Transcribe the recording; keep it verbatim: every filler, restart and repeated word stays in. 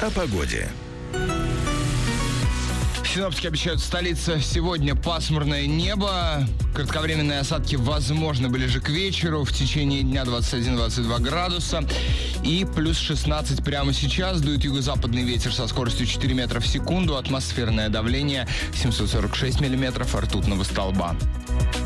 О погоде. Синоптики обещают, столица сегодня пасмурное небо. Кратковременные осадки возможны ближе к вечеру. В течение дня двадцать один - двадцать два градуса. И плюс шестнадцать прямо сейчас. Дует юго-западный ветер со скоростью четыре метра в секунду. Атмосферное давление семьсот сорок шесть миллиметров ртутного столба.